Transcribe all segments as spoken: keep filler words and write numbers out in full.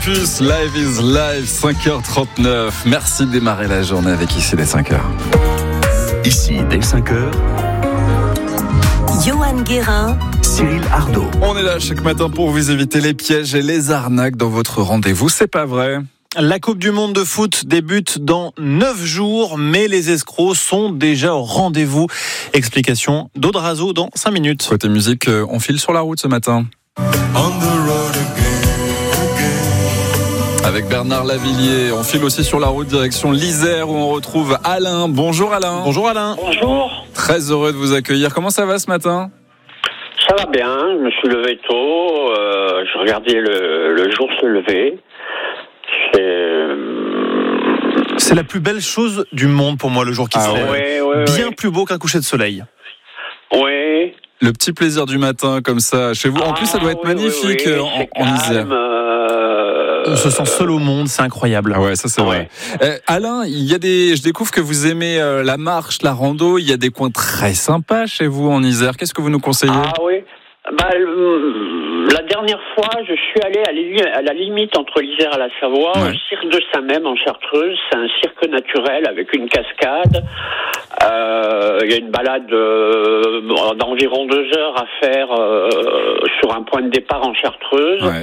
Opus, Live is Live, cinq heures trente-neuf. Merci de démarrer la journée avec Ici dès cinq heures. Ici dès cinq heures. Johan Guérin, Cyril Ardo. On est là chaque matin pour vous éviter les pièges et les arnaques dans votre rendez-vous. C'est pas vrai. La Coupe du Monde de foot débute dans neuf jours, mais les escrocs sont déjà au rendez-vous. Explication d'Aude Razo dans cinq minutes. Côté musique, on file sur la route ce matin. Avec Bernard Lavillier, on file aussi sur la route direction l'Isère où on retrouve Alain. Bonjour Alain. Bonjour Alain. Bonjour. Très heureux de vous accueillir. Comment ça va ce matin ? Ça va bien, je me suis levé tôt, euh, je regardais le, le jour se lever. C'est... C'est la plus belle chose du monde pour moi, le jour qui Ah se lève. ouais, ouais, Bien ouais. plus beau qu'un coucher de soleil. Oui. Le petit plaisir du matin comme ça chez vous. En plus, ça doit être Ah, oui, magnifique oui, oui, en, c'est en Isère. calme, euh... On se sent seul au monde, c'est incroyable. Ah ouais, ça c'est vrai. Ouais. Euh, Alain, il y a des, je découvre que vous aimez euh, la marche, la rando. Il y a des coins très sympas chez vous en Isère. Qu'est-ce que vous nous conseillez ? Ah oui. Bah, le- la dernière fois, je suis allé à, li- à la limite entre l'Isère et la Savoie, Ouais. au cirque de Saint-Même en Chartreuse. C'est un cirque naturel avec une cascade. Euh, Il y a une balade euh, d'environ deux heures à faire euh, sur un point de départ en Chartreuse. Ouais.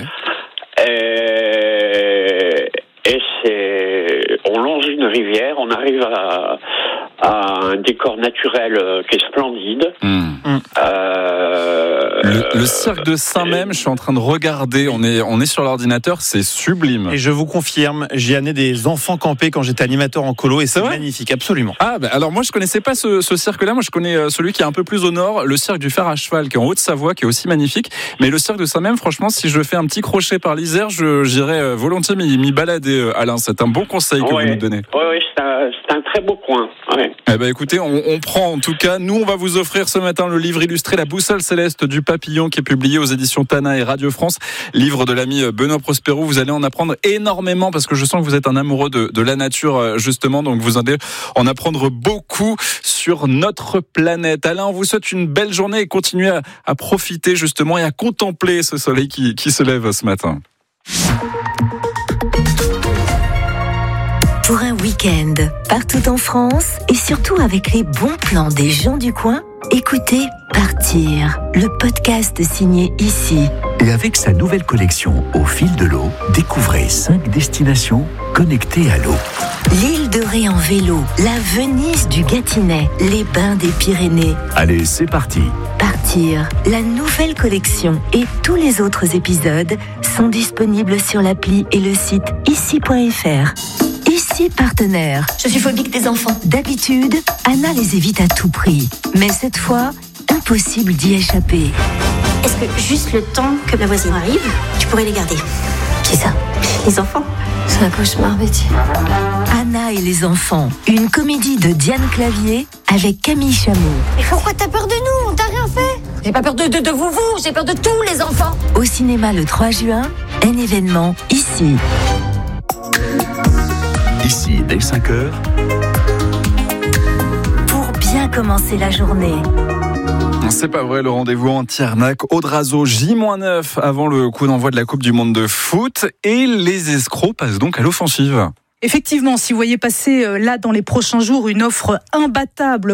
Et, et c'est, on longe une rivière, on arrive à, à un décor naturel euh, qui est splendide. Hmm. Euh, Le, le cirque de Saint-Même, je suis en train de regarder. On est, on est sur l'ordinateur, c'est sublime. Et je vous confirme, j'ai amené des enfants campés quand j'étais animateur en colo et c'est vrai magnifique, absolument. Ah, bah, alors moi je connaissais pas ce, ce cirque-là. Moi je connais euh, celui qui est un peu plus au nord, le cirque du fer à cheval, qui est en Haute-Savoie, qui est aussi magnifique. Mais le cirque de Saint-Même, franchement, si je fais un petit crochet par l'Isère, je, j'irai euh, volontiers m'y, m'y balader, euh, Alain. C'est un bon conseil que ouais, vous nous donnez. Oui, ouais, c'est, un, c'est un très beau coin. Ouais. Eh ben écoutez, on, on prend en tout cas. Nous, on va vous offrir ce matin le livre illustré La boussole céleste du papillon, qui est publié aux éditions Tana et Radio France. Livre de l'ami Benoît Prospero. Vous allez en apprendre énormément parce que je sens que vous êtes un amoureux de, de la nature, justement. Donc vous allez en apprendre beaucoup sur notre planète. Alain, on vous souhaite une belle journée et continuez à, à profiter justement et à contempler ce soleil qui, qui se lève ce matin. pour un week-end, partout en France et surtout avec les bons plans des gens du coin, écoutez Partir, le podcast signé Ici. Et avec sa nouvelle collection Au fil de l'eau, découvrez cinq destinations connectées à l'eau. L'île de Ré en vélo, la Venise du Gâtinais, les bains des Pyrénées. Allez, c'est parti. Partir, la nouvelle collection et tous les autres épisodes sont disponibles sur l'appli et le site ici point f r. Ici partenaire. Je suis phobique des enfants. D'habitude, Anna les évite à tout prix. Mais cette fois, impossible d'y échapper. Est-ce que juste le temps que ma voisine arrive, tu pourrais les garder? Qui ça? Les enfants. C'est un cauchemar, Betty. Anna et les enfants, une comédie de Diane Clavier avec Camille Chamou. Mais pourquoi t'as peur de nous? On t'a rien fait. J'ai pas peur de, de, de vous, vous. J'ai peur de tous les enfants. Au cinéma le trois juin, un événement ici. Ici, dès cinq heures. Pour bien commencer la journée. C'est pas vrai, le rendez-vous anti-arnaque Aude Razo, J neuf avant le coup d'envoi de la Coupe du Monde de foot. Et les escrocs passent donc à l'offensive. Effectivement, si vous voyez passer là dans les prochains jours une offre imbattable